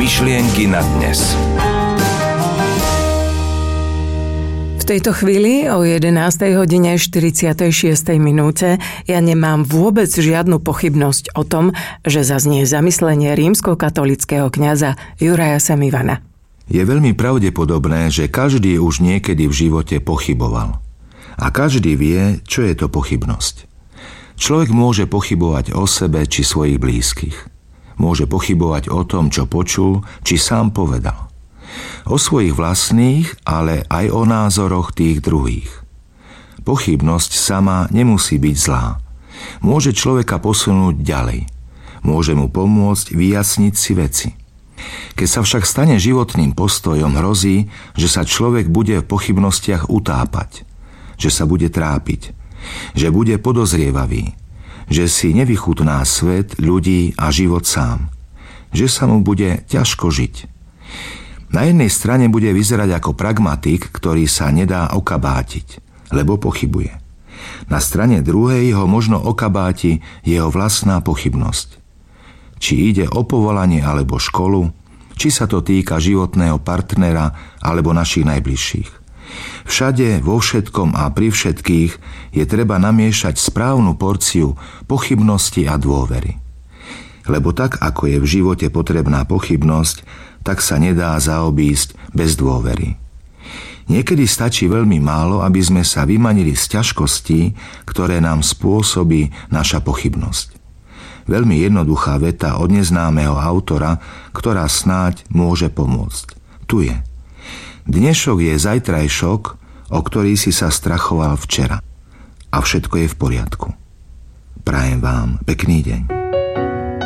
Myšlienky na dnes. V tejto chvíli o 11:46 ja nemám vôbec žiadnu pochybnosť o tom, že zaznie zamyslenie rímskokatolického kňaza Juraja Semivana. Je veľmi pravdepodobné, že každý už niekedy v živote pochyboval. A každý vie, čo je to pochybnosť. Človek môže pochybovať o sebe či svojich blízkych. Môže pochybovať o tom, čo počul, či sám povedal. O svojich vlastných, ale aj o názoroch tých druhých. Pochybnosť sama nemusí byť zlá. Môže človeka posunúť ďalej. Môže mu pomôcť vyjasniť si veci. Keď sa však stane životným postojom, hrozí, že sa človek bude v pochybnostiach utápať, že sa bude trápiť, že bude podozrievavý, že si nevychutná svet, ľudí a život sám, že sa mu bude ťažko žiť. Na jednej strane bude vyzerať ako pragmatik, ktorý sa nedá okabátiť, lebo pochybuje. Na strane druhej ho možno okabáti jeho vlastná pochybnosť. Či ide o povolanie alebo školu, či sa to týka životného partnera alebo našich najbližších. Všade, vo všetkom a pri všetkých je treba namiešať správnu porciu pochybnosti a dôvery. Lebo tak, ako je v živote potrebná pochybnosť, tak sa nedá zaobísť bez dôvery. Niekedy stačí veľmi málo, aby sme sa vymanili z ťažkostí, ktoré nám spôsobí naša pochybnosť. Veľmi jednoduchá veta od neznámeho autora, ktorá snáď môže pomôcť. Tu je. Dnešok je zajtrajšok, o ktorý si sa strachoval včera. A všetko je v poriadku. Prajem vám pekný deň.